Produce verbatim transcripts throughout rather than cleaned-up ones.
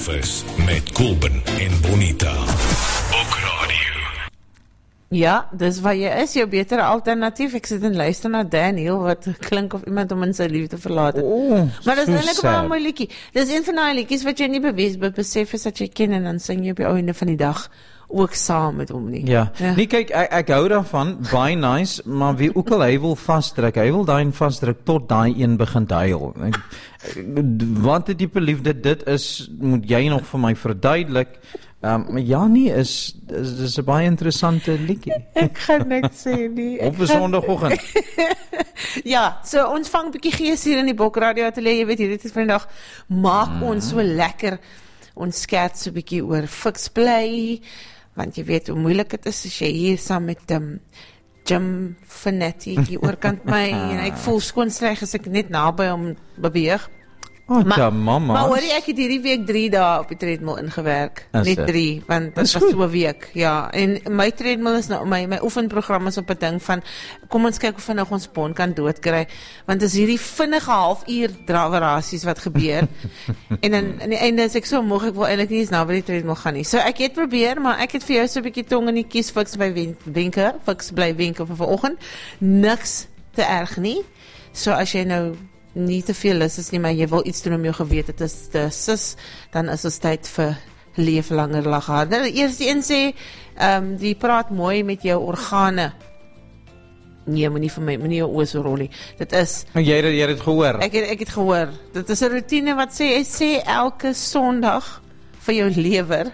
Breakfast met Colben en Bonita. Ook radio. Ja, dis wat jy is, jou betere alternatief. Ek sit en luister na Daniel, wat klink of iemand om in sy liefde verlaat het. Oh, maar dis so eintlik wel 'n sad. mooi liedjie. Dis een van daai liedjies wat jy nie bewus besef is dat jy ken en dan sing jy op die einde van die dag ook saam met hom nie. Ja, Ja. nee kyk, ek, ek hou daarvan, baie nice, maar wie ook al hy wil vasdruk, hy wil daai en vasdruk tot daai een begin huil. Ek- Wat 'n diepe liefde dit is, moet jy nog vir my verduidelik. Um, maar ja nie, is, is, is 'n baie interessante liedjie. Ek gaan niks sê nie. Op 'n Sondagoggend. Ja, so ons vang 'n bietjie gees hier in die Bokradio Ateljee. Jy weet, hierdie tyd van die dag maak mm. ons so lekker. Ons skerts so 'n bietjie oor Fix Play, want jy weet hoe moeilik dit is as jy hier saam met um, Jim Finetti hier oorkant my en ek voel skoon sleg as ek net naby hom beweeg. Oh, Maar- ja, mama. Maar hoor jy, ek het hierdie week drie dae op die treadmill ingewerk. Is Net dit? drie, want dit Is was goed. so 'n week. Ja, en my treadmill is nou, my, my oefenprogram is op 'n ding van, kom ons kyk hoe vinnig ons pond kan doodkry, want is hierdie vinnige halfuur drawerasies wat gebeur, en dan aan die einde is ek so moeg, ek wil eintlik nie eens na by die treadmill gaan nie. So ek het probeer, maar ek het vir jou so 'n bietjie tong in die kies, fiks by wen- wenke, fiks bly wenke vir vanoggend, niks te erg nie. So as jy nou nie te veel lus is nie, maar jy wil iets doen om jou gewete te, te sis, dan is dit tyd vir leef langer, lag harder. Eers die een sê, um, die praat mooi met jou organe. Nee, moenie vir my, moenie jou oë so rol nie. Dit is, Nou, jy, het- jy het dit gehoor. ek het, ek het gehoor, dit is 'n routine wat sê, hy sê elke Sondag vir jou lewer.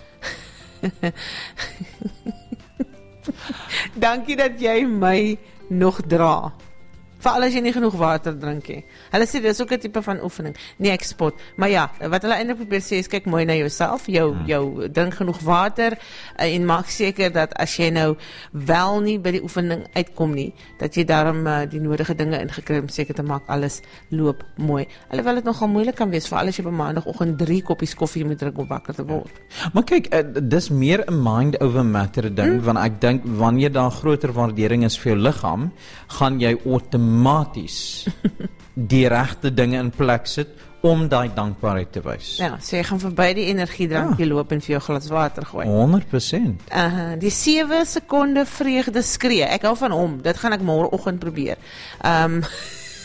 Dankie dat jy my nog dra. Veral as jy nie genoeg water drink nie. Hulle sê dis ook 'n tipe van oefening. Nee, ek spot. Maar ja, wat hulle eintlik probeer sê is kyk mooi na jouself, jou hmm. jou drink genoeg water uh, en maak seker dat as jy nou wel nie by die oefening uitkom nie, dat jy daarom uh, die nodige dinge ingekry het om seker te maak alles loop mooi. Alhoewel dit nogal moeilik kan wees veral as jy op maandagooggend drie koppies koffie moet drink om wakker te word. Maar kyk, uh, dis meer 'n mind over matter ding, mm. want ek dink wanneer daar groter waardering is vir jou liggaam, gaan jy outomaties die regte dinge in plek sit om daai dankbaarheid te wys. Ja, so jy gaan verby die energiedrankie ja. loop en vir jou glas water gooi. honderd persent. Uh, die sewe sekonde vreugde skree. Ek hou van hom. Dit gaan ek môreoggend probeer. Um